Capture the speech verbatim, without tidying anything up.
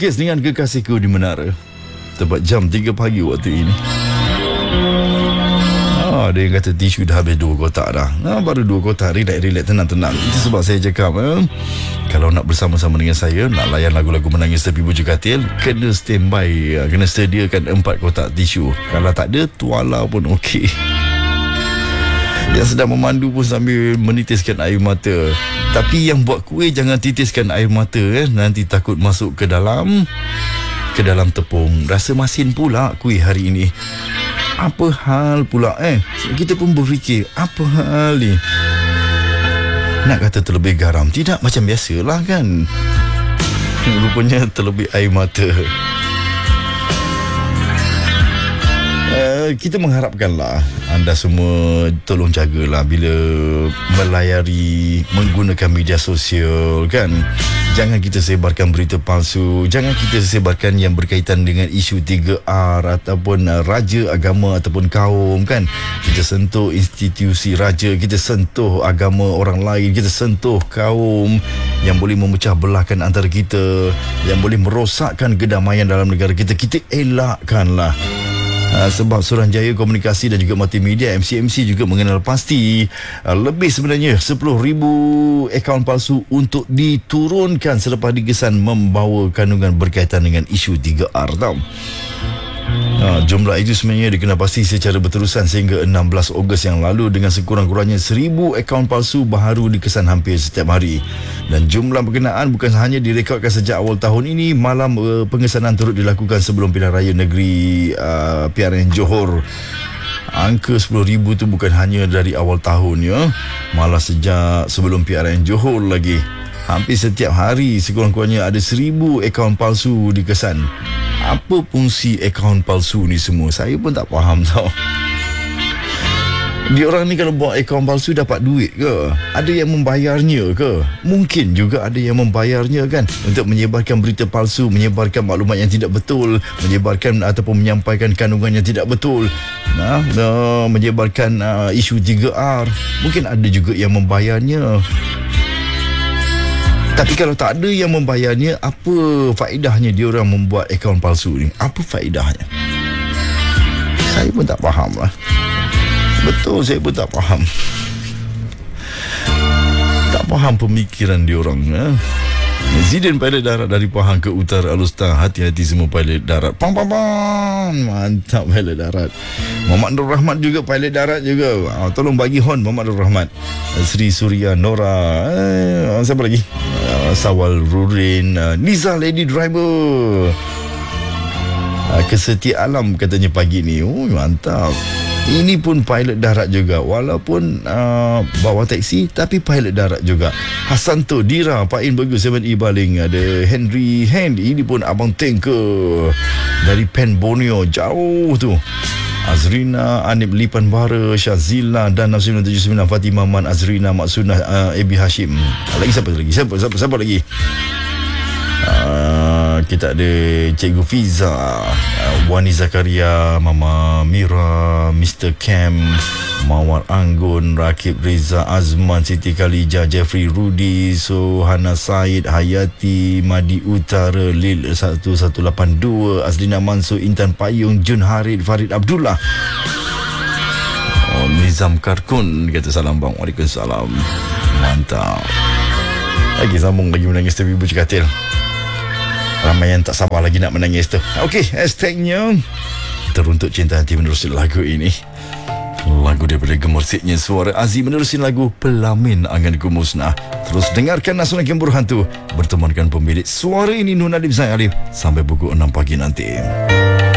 melukis dengan kekasihku di menara. Tepat jam tiga pagi waktu ini. Ah, ada yang kata tisu dah habis dua kotak dah. Ah, baru dua kotak, relax-relax, tenang-tenang. Itu sebab saya cakap, eh, kalau nak bersama-sama dengan saya, nak layan lagu-lagu menangis tepi bujuk katil, kena standby, kena sediakan empat kotak tisu. Kalau tak ada, tuala pun okey. Yang sedang memandu pun sambil menitiskan air mata. Tapi yang buat kuih jangan titiskan air mata, eh. Nanti takut masuk ke dalam Ke dalam tepung. Rasa masin pula kuih hari ini. Apa hal pula, eh? Kita pun berfikir, apa hal ni? Nak kata terlebih garam, tidak, macam biasalah kan. Rupanya terlebih air mata. Uh, kita mengharapkanlah anda semua tolong jagalah bila melayari, menggunakan media sosial kan. Jangan kita sebarkan berita palsu. Jangan kita sebarkan yang berkaitan dengan isu tiga R ataupun uh, raja, agama ataupun kaum kan. Kita sentuh institusi raja, kita sentuh agama orang lain, kita sentuh kaum yang boleh memecah belahkan antara kita, yang boleh merosakkan kedamaian dalam negara kita. Kita elakkanlah. Uh, sebab Suruhanjaya Komunikasi dan juga Multimedia M C M C juga mengenal pasti uh, lebih sebenarnya sepuluh ribu akaun palsu untuk diturunkan selepas digesan membawa kandungan berkaitan dengan isu tiga R tau. Ha, jumlah itu sebenarnya dikenal pasti secara berterusan sehingga enam belas Ogos yang lalu dengan sekurang-kurangnya seribu akaun palsu baharu dikesan hampir setiap hari. Dan jumlah berkenaan bukan hanya direkodkan sejak awal tahun ini. Malam uh, pengesanan turut dilakukan sebelum pilihan raya negeri uh, P R N Johor. Angka sepuluh ribu tu bukan hanya dari awal tahun ya, malah sejak sebelum P R N Johor lagi. Hampir setiap hari sekurang-kurangnya ada seribu akaun palsu dikesan. Apa fungsi akaun palsu ni semua? Saya pun tak faham tau. Dia orang ni kalau buat akaun palsu dapat duit ke? Ada yang membayarnya ke? Mungkin juga ada yang membayarnya kan, untuk menyebarkan berita palsu, menyebarkan maklumat yang tidak betul, menyebarkan ataupun menyampaikan kandungan yang tidak betul. Nah, nah menyebarkan uh, isu tiga R. Mungkin ada juga yang membayarnya. Tapi kalau tak ada yang membayarnya, apa faedahnya dia orang membuat akaun palsu ni? Apa faedahnya? Saya pun tak faham lah. Betul, saya pun tak faham. Tak faham pemikiran dia orang. Eh? Zidane pilot darat dari Pahang ke utara Alustar. Hati-hati semua pilot darat. Pam pam pam. Mantap pilot darat. Muhammad Nur Rahmat juga pilot darat juga. Ah, tolong bagi hon Muhammad Nur Rahmat. Sri Surya Nora. Eh, siapa lagi? Ah, Sawal Rurin. Ah, Niza Lady Driver. Ah, Kesetia Alam katanya pagi ni. Oh, mantap. Ini pun pilot darat juga. Walaupun uh, bawa teksi, tapi pilot darat juga. Hasanto Dira Pain bagus tujuh E baling. Ada Henry Hand. Ini pun Abang Tengke dari Pen Borneo. Jauh tu. Azrina Anip Lipan Bara, Syazila dan enam sembilan tujuh sembilan Fatimah Man, Azrina Maksunah, uh, Ebi Hashim. Lagi siapa lagi? Siapa, siapa, siapa lagi? Uh, kita ada Cikgu Fiza, uh, Wani Zakaria, Mama Mira, Mister Cam, Mawar Anggun, Rakib Reza Azman, Siti Khalijah, Jeffrey Rudi, Sohana Said, Hayati, Madi Utara, Lil satu satu lapan dua, Azlina Mansur, Intan Payung, Jun Harid, Farid Abdullah, oh, Nizam Karkun kata salam bang. Waalaikumsalam. Mantap. Lagi sambung lagi menangis tepi bujuk katil. Ramai yang tak sabar lagi nak menangis tu. Okey, hashtagnya teruntuk cinta hati menerusi lagu ini. Lagu daripada gemersiknya suara Aziz menerusi lagu Pelamin Anganku Musnah. Terus dengarkan Nasional Gembur Hantu. Bertemankan pemilik suara ini Nur Nadim Zain Alif sampai pukul enam pagi nanti.